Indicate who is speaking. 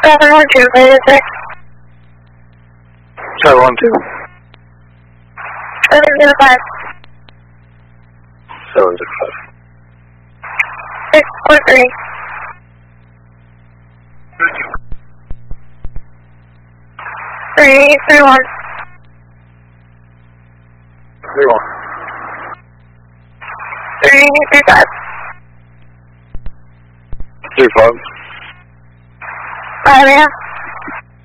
Speaker 1: 712, what is it?
Speaker 2: 712.
Speaker 1: 705.
Speaker 2: 705.
Speaker 1: 643. 331.
Speaker 2: 31.
Speaker 1: 335.
Speaker 2: 35.
Speaker 1: 5 a.m.